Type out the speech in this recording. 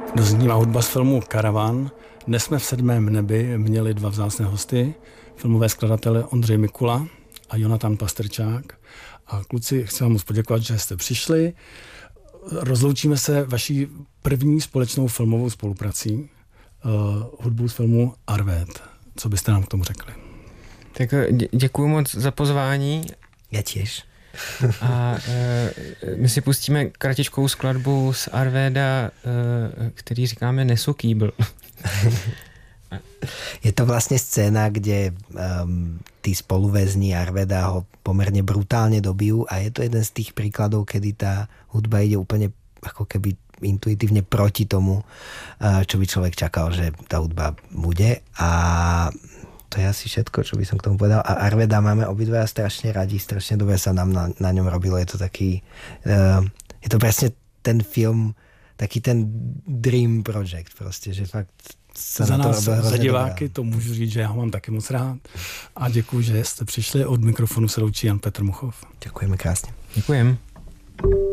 Doznívá hudba z filmu Karavan. Dnes jsme v 7. nebi měli 2 vzácné hosty, filmové skladatele Ondřej Mikula a Jonatan Pastrčák. A kluci, chci vám moc poděkovat, že jste přišli. Rozloučíme se vaší první společnou filmovou spoluprací, hudbu z filmu Arvéd. Co byste nám k tomu řekli? Tak děkuji moc za pozvání. Já těž. A my si pustíme kratičkou skladbu z Arvéda, který říkáme Nesokýbl. Je to vlastně scéna, kde tí spoluväzni Arvéda ho pomerne brutálne dobijú a je to jeden z tých príkladov, kedy tá hudba ide úplne ako keby intuitívne proti tomu, čo by človek čakal, že tá hudba bude. A to je asi všetko, čo by som k tomu povedal. A Arvéda máme obidvaja strašne radi, strašne dobre sa nám na ňom robilo. Je to taký, je to presne ten film, taký ten dream project proste, že fakt sa za na to nás, robilo za diváky, dobrá. to můžu říct, že já ho mám taky moc rád. A děkuji, že jste přišli. Od mikrofonu se loučí Jan Petr Muchov. Ďakujeme krásne. Děkujem.